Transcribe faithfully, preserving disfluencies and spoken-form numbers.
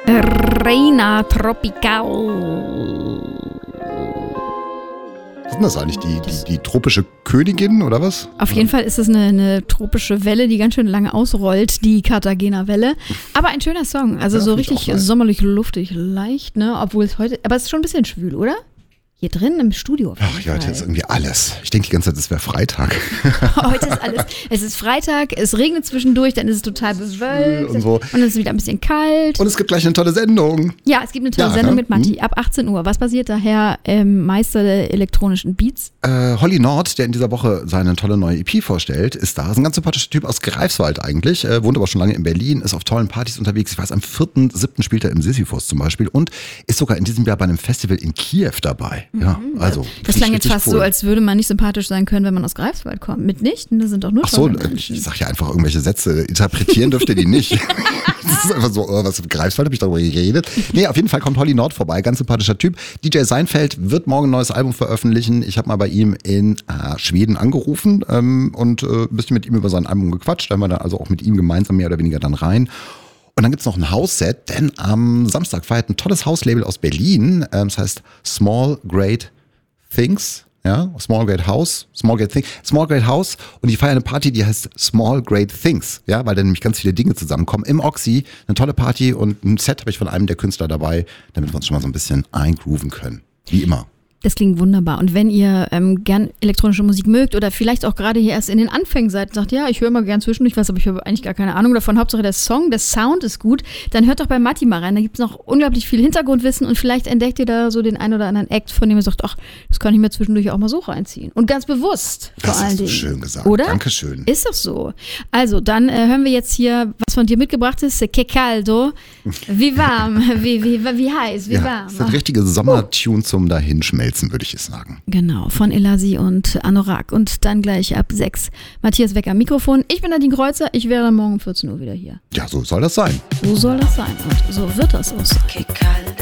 Reina Tropical. Was ist denn das eigentlich? Die, die, die tropische Königin oder was? Auf jeden Fall ist es eine, eine tropische Welle, die ganz schön lange ausrollt, die Cartagena-Welle. Aber ein schöner Song, also Ja, so find ich richtig auch geil. sommerlich, luftig, leicht, ne? Obwohl es heute, aber es ist schon ein bisschen schwül, oder? Hier drin im Studio. auf jeden Ach ja, heute Fall. ist irgendwie alles. Ich denke die ganze Zeit, es wäre Freitag. Heute ist alles. Es ist Freitag, es regnet zwischendurch, dann ist es total bewölkt Und so. und es ist wieder ein bisschen kalt. Und es gibt gleich eine tolle Sendung. Ja, es gibt eine tolle Ja, Sendung ne? mit Matti ab achtzehn Uhr. Was passiert daher? Ähm, Meister der elektronischen Beats. Äh, Holly Nord, der in dieser Woche seine tolle neue E P vorstellt, ist da. Ist ein ganz sympathischer Typ aus Greifswald eigentlich. Äh, wohnt aber schon lange in Berlin, ist auf tollen Partys unterwegs. Ich weiß, am vierten siebten spielt er im Sisyphus zum Beispiel und ist sogar in diesem Jahr bei einem Festival in Kiew dabei. Ja, also. Das klang jetzt fast so, als würde man nicht sympathisch sein können, wenn man aus Greifswald kommt. Mitnichten, das sind doch nur Ach so, tolle ich, Menschen. ich sag ja einfach irgendwelche Sätze. Interpretieren dürft ihr die nicht. Das ist einfach so, oh, was mit Greifswald, habe ich darüber geredet. Nee, auf jeden Fall kommt Holly Nord vorbei, ganz sympathischer Typ. D J Seinfeld wird morgen ein neues Album veröffentlichen. Ich habe mal bei ihm in äh, Schweden angerufen ähm, und äh, ein bisschen mit ihm über sein Album gequatscht. Da haben wir dann also auch mit ihm gemeinsam mehr oder weniger dann rein. Und dann gibt's noch ein House-Set, denn am Samstag feiert ein tolles House-Label aus Berlin. Ähm, das heißt Small Great Things. Ja, Small Great House, Small Great Things, Small Great House und die feiern eine Party, die heißt Small Great Things, ja, weil da nämlich ganz viele Dinge zusammenkommen. Im Oxy, eine tolle Party und ein Set habe ich von einem der Künstler dabei, damit wir uns schon mal so ein bisschen eingrooven können. Wie immer. Das klingt wunderbar. Und wenn ihr ähm, gern elektronische Musik mögt oder vielleicht auch gerade hier erst in den Anfängen seid und sagt, ja, ich höre mal gern zwischendurch was, aber ich habe eigentlich gar keine Ahnung davon. Hauptsache der Song, der Sound ist gut, dann hört doch bei Matti mal rein. Da gibt es noch unglaublich viel Hintergrundwissen und vielleicht entdeckt ihr da so den einen oder anderen Act, von dem ihr sagt, ach, das kann ich mir zwischendurch auch mal so reinziehen. Und ganz bewusst vor Das allen hast du Dingen. schön gesagt. Oder? Dankeschön. Ist doch so. Also, dann äh, hören wir jetzt hier, was von dir mitgebracht ist. Que caldo. Wie warm, wie, wie, wie heiß, wie Ja, warm. das ist ein richtiger Sommertune zum Dahinschmelzen, würde ich es sagen. Genau, von Elasi und Anorak. Und dann gleich ab sechs Matthias Wecker am Mikrofon. Ich bin Nadine Kreuzer, ich wäre dann morgen um vierzehn Uhr wieder hier. Ja, so soll das sein. So soll das sein und so wird das auch sein.